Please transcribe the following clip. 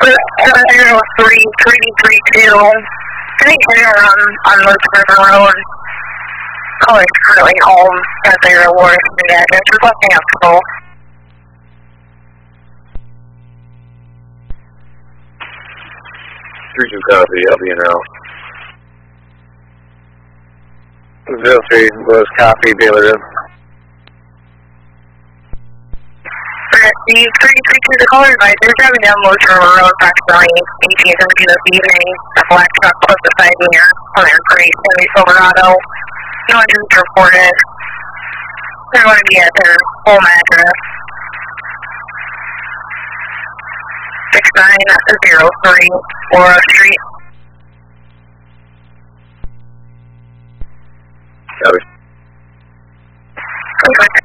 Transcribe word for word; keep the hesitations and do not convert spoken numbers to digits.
zero three three three two. I think they're on, on Moose River Road. Calling currently home at their award and address. Requesting a full. three two copy, I'll be in now. zero three was copy, Baylor. The three three two, the caller advisor is driving down Moose River Road approximately eighteen seventy this evening. A black truck close to side mirror on their gray Chevy Silverado. No injuries reported. They're going to be at their home address. six nine zero three Laura Street. Copy. Okay.